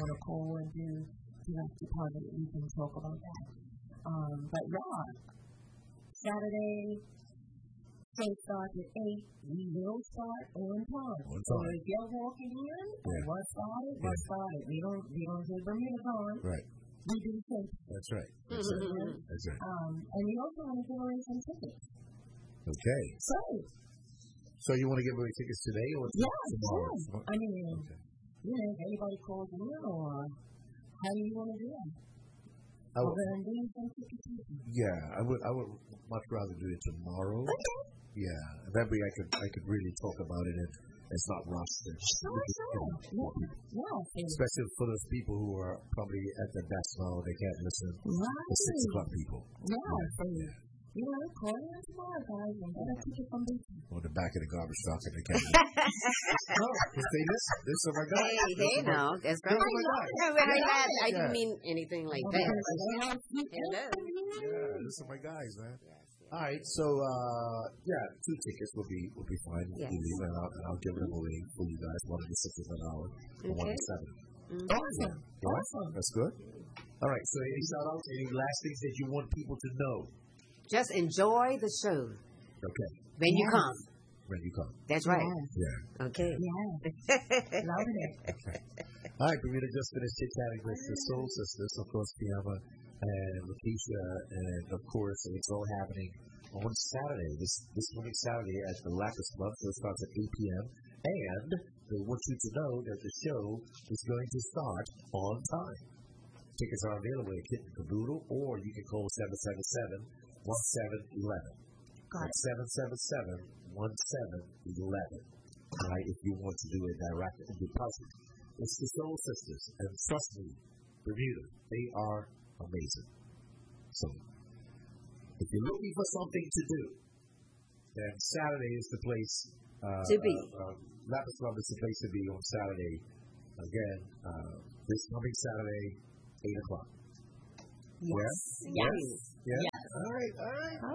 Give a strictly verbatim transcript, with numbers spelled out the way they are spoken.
want to call and do direct deposit, we can talk about that. Um, but yeah, Saturday, show starts at eight. We will start on time. On So time. if you're walking in, Yeah. we're started, we're Yeah. started. We don't, we don't do Bermuda on. Right. We do the same. That's right. That's right. That's right. Um, and we also want to give away some tickets. Okay. So, So you want to give away tickets today or yeah, tomorrow? sure. I mean, Okay. you know, if anybody calls in, or how do you want to do it? I We're would, going to do some tickets. yeah, I would. I would much rather do it tomorrow. Okay. Yeah, that way I could. I could really talk about it, and it's not rushed. And Sure, sure. Yeah, yeah. especially for those people who are probably at their best now, they can't listen. Right. The six o'clock people. Yeah, so, Yeah. you know, call in tomorrow, guys, and get a ticket from the On the back of the garbage truck, and they can't. No, because they listen. This is my guy. Hey, they know. That's Those right. are my guys. Yeah, but I, I, I Yeah. didn't mean anything like Okay. that. Yeah. It does. Yeah, this are my guys, man. Yes, yes. All right, so uh, yeah, two tickets will be will be fine. Yes. We'll leave, and, I'll, and I'll give them away for you guys. One of the six is an hour, and one Okay. is seven. Mhm. Awesome. All right, Awesome. that's good. All right, so any shout outs, any last things that you want people to know? Just enjoy the show Okay, when you Yes. come. when you come. That's right. Yeah. Yeah. Okay. Yeah. Loving it. All right, Bermuda just finished chit chatting with the Soul Sisters, of course, Fiamma and Lakeisha, and of course, it's all happening on Saturday, this this coming Saturday at the Lapis Club. So it starts at eight p.m. And they want you to know that the show is going to start on time. Tickets are available at Kitten Caboodle, or you can call seven seven seven, one seven one one. That's seven seven seven, one seven one one. All right, if you want to do a direct deposit. It's the Soul Sisters, and trust me, Bermuda, they are amazing. So, if you're looking for something to do, then Saturday is the place uh, To be. Uh, uh, Lapis Club is the place to be on Saturday. Again, uh, this coming Saturday, eight o'clock. Yes. Yeah? Yes. Yeah? All right, all right.